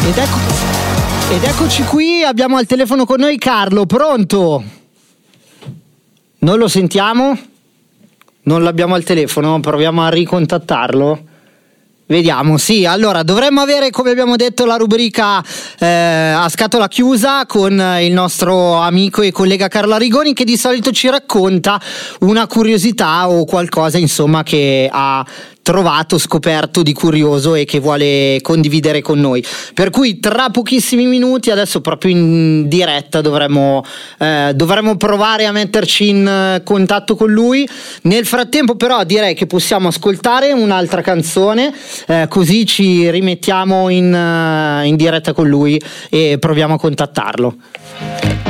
Ed eccoci qui, abbiamo al telefono con noi Carlo, pronto? Non lo sentiamo? Non l'abbiamo al telefono, proviamo a ricontattarlo. Vediamo, sì, allora dovremmo avere, come abbiamo detto, la rubrica a scatola chiusa con il nostro amico e collega Carlo Arrigoni, che di solito ci racconta una curiosità o qualcosa, insomma, che ha trovato, scoperto di curioso e che vuole condividere con noi. Per cui tra pochissimi minuti, adesso proprio in diretta, dovremmo provare a metterci in contatto con lui. Nel frattempo però direi che possiamo ascoltare un'altra canzone, così ci rimettiamo in diretta con lui e proviamo a contattarlo.